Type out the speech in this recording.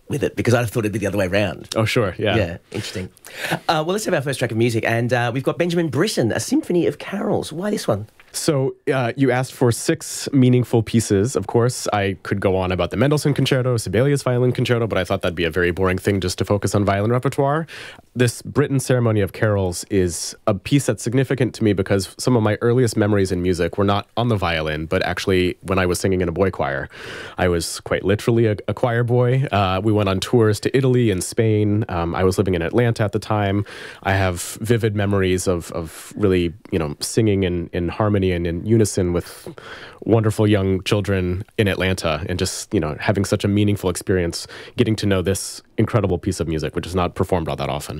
with it, because I'd have thought it'd be the other way around. Oh, sure, yeah. Yeah, interesting. Well, let's have our first track of music, and we've got Benjamin Britten, A Symphony of Carols. Why this one? So you asked for 6 meaningful pieces. Of course, I could go on about the Mendelssohn Concerto, Sibelius Violin Concerto, but I thought that'd be a very boring thing just to focus on violin repertoire. This Britten Ceremony of Carols is a piece that's significant to me because some of my earliest memories in music were not on the violin, but actually when I was singing in a boy choir. I was quite literally a choir boy. We went on tours to Italy and Spain. I was living in Atlanta at the time. I have vivid memories of really, singing in harmony and in unison with wonderful young children in Atlanta, and just, having such a meaningful experience getting to know this incredible piece of music, which is not performed all that often.